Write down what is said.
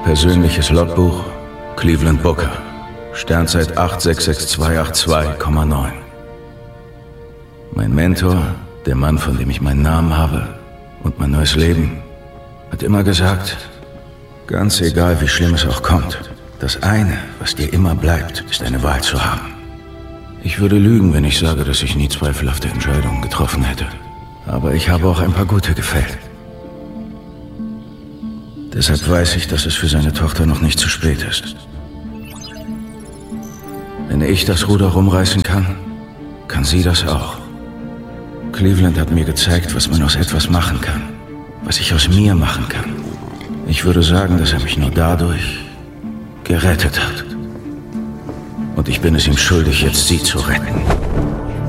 Persönliches Logbuch, Cleveland Booker. Sternzeit 8666282,9. Mein Mentor, der Mann, von dem ich meinen Namen habe, und mein neues Leben, hat immer gesagt, ganz egal wie schlimm es auch kommt, das eine, was dir immer bleibt, ist eine Wahl zu haben. Ich würde lügen, wenn ich sage, dass ich nie zweifelhafte Entscheidungen getroffen hätte. Aber ich habe auch ein paar gute gefällt. Deshalb weiß ich, dass es für seine Tochter noch nicht zu spät ist. Wenn ich das Ruder rumreißen kann, kann sie das auch. Cleveland hat mir gezeigt, was man aus etwas machen kann. Was ich aus mir machen kann. Ich würde sagen, dass er mich nur dadurch gerettet hat. Und ich bin es ihm schuldig, jetzt sie zu retten.